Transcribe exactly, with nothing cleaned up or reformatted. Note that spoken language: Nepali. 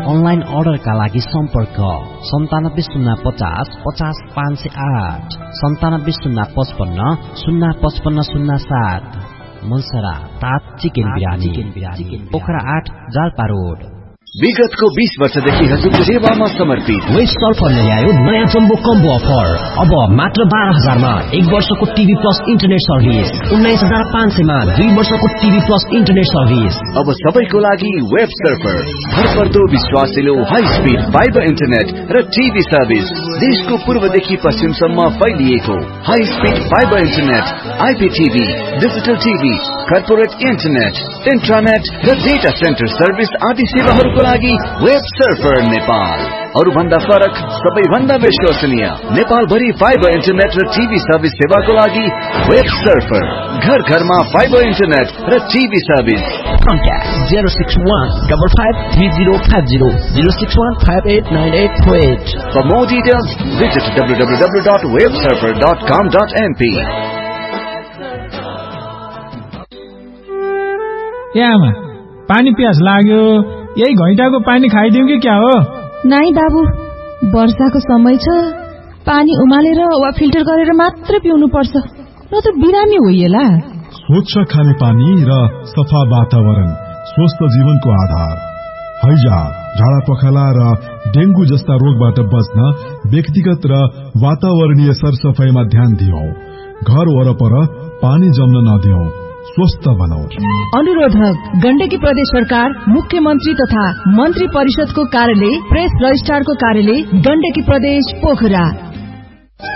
अनलाइन अर्डरका लागि सम्पर्क सन्तानब्बे शून्य पचास पचास पाँच सय आठ सन्तानब्बे शून्य पचपन्न शून्य पचपन्न शून्य सात। मुलसरा तात चिकन बिरानी पोखरा आठ जालपा रोड। विगतको बीस वर्षदेखि हजुरको सेवामा समर्पित वेस्ट सल्फरले ल्यायो नयाँ जम्बो कम्बो अफर। अब मात्र बाह्र हजारमा एक वर्षको टिभी प्लस इन्टरनेट सर्भिस, उन्नाइस हजार पाँच सयमा दुई वर्षको टिभी प्लस इन्टरनेट सर्भिस। अब सबैको लागि वेब सर्फर, भरपर्दो विश्वासिलो हाई स्पिड फाइबर इन्टरनेट र टिभी सर्भिस। देशको पूर्वदेखि पश्चिमसम्म फैलिएको high speed fibre internet, आइपीटिभी, digital TV, corporate internet, इन्ट्रानेट र डेटा सेन्टर सर्भिस आदि सेवाहरूको लागि वेब सर्फर नेपाल। अरूभन्दा फरक, सबैभन्दा विश्वसनीय, नेपाल भरि फाइबर इन्टरनेट र टिभी सर्भिस सेवाको लागि वेब सर्फर। घर घरमा फाइबर इन्टरनेट र TV service. Contact zero six one five five three zero five zero zero six one five eight nine eight four eight. For more details, visit w w w dot web surfer dot com dot m p. ए आमा, पानी प्यास लाग्यो, यही घैँटाको पानी खाइदिउँ कि क्या हो? नाइ बाबु, वर्षाको समय छ, पानी उमालेर वा फिल्टर गरेर मात्र पिउनु पर्छ, न त बिरामी होइएला। स्वच्छ खाने पानी र सफा वातावरण स्वस्थ जीवनको आधार। हैजा, झाडा पखाला र डेंगू जस्ता रोगबाट बच्न व्यक्तिगत र वातावरणीय सरसफाईमा ध्यान दियौं। घर वरपर पानी जम्न नदियौं, स्वस्थ बनाऊ। अनुरोधक गण्डकी प्रदेश सरकार, मुख्यमन्त्री तथा मन्त्री परिषदको कार्यालय, प्रेस रजिस्ट्रारको कार्यालय, गण्डकी प्रदेश पोखरा।